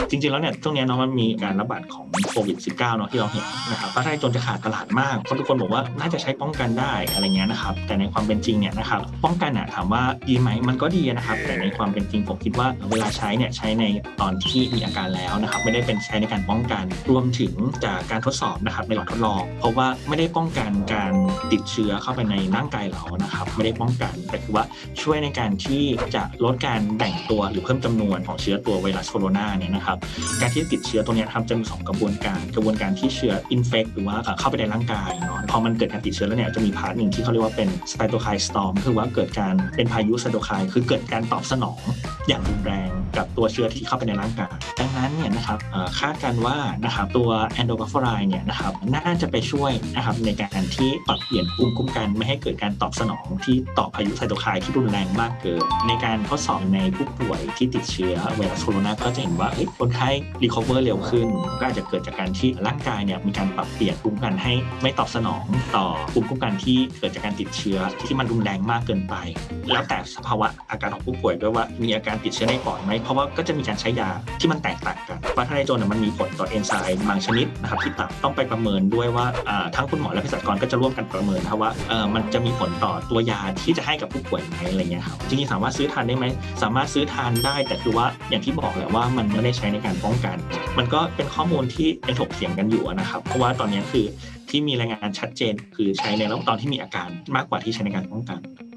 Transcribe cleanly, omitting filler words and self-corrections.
จริงๆแล้วเนี่ยช่วงนี้เนาะมันมีการระบาดของโควิด -19 เนาะที่เราเห็นนะครับฟ้าทลายโจรจะขาดตลาดมากเพราะทุกคนบอกว่าน่าจะใช้ป้องกันได้อะไรเงี้ยนะครับแต่ในความเป็นจริงเนี่ยนะครับป้องกันถามว่าดีไหมมันก็ดีนะครับแต่ในความเป็นจริงผมคิดว่าเวลาใช้เนี่ยใช้ในตอนที่มีอาการแล้วนะครับไม่ได้เป็นใช้ในการป้องกันรวมถึงจากการทดสอบนะครับในหลอดทดลองเพราะว่าไม่ได้ป้องกันการติดเชื้อเข้าไปในร่างกายเรานะครับไม่ได้ป้องกันแต่คือว่าช่วยในการที่จะลดการแบ่งตัวหรือเพิ่มจำนวนของเชื้อตัวไวรัสโคโรนาเนี่ยนะครับการที่ติดเชื้อตัวนี้ครับจะมี2กระบวนการที่เชื้ออินเฟคหรือว่าเข้าไปในร่างกายเนาะพอมันเกิดการติดเชื้อแล้วเนี่ยจะมีพาร์ทนึงที่เขาเรียกว่าเป็นไซโตไคน์สตอร์มคือว่าเกิดการเป็นพายุไซโตไคน์คือเกิดการตอบสนองอย่างรุนแรงกับตัวเชื้อที่เข้าไปในร่างกายดังนั้นเนี่ยนะครับคาดกันว่านะครับตัวแอนโดบัฟเฟอไรด์เนี่ยนะครับน่าจะไปช่วยนะครับในการที่ปรับเปลี่ยนภูมิคุ้มกันไม่ให้เกิดการตอบสนองที่ต่อพายุไซโตไคน์ที่รุนแรงมากเกินในการทดสอบในผู้ป่วยที่ติดเชื้อไวรัสโคโรนาก็จะเห็นว่าคนไข้รีคอเวอร์เร็วขึ้นก็อาจจะเกิดจากการที่ร่างกายเนี่ยมีการปรับเปลี่ยนภูมิคุ้มกันให้ไม่ตอบสนองต่อภูมิคุ้มกันที่เกิดจากการติดเชื้อที่มันรุนแรงมากเกินไปแล้วแต่สภาวะอาการของผู้ป่วยด้วยว่ามีอาการติดเชื้อในปอดไหมเพราะว่าก็จะมีการใช้ยาที่มันแตกต่างกันฟ้าทลายโจรมันมีผลต่อเอนไซม์บางชนิดนะครับที่ตับต้องไปประเมินด้วยว่าทั้งคุณหมอและเภสัชกรก็จะร่วมกันประเมินครับว่ามันจะมีผลต่อตัวยาที่จะให้กับผู้ป่วยไหมอะไรเงี้ยครับจริงๆสามารถซื้อทานได้ไหมสามารถซื้อทานได้แต่คือว่าอย่างที่บอกแหละว่ามันไม่ได้ใช้ในการป้องกันมันก็เป็นข้อมูลที่ยังถกเถียงกันอยู่นะครับเพราะว่าตอนนี้คือที่มีรายงานชัดเจนคือใช้ในระหว่างตอนที่มีอาการมากกว่าที่ใช้ในการป้องกัน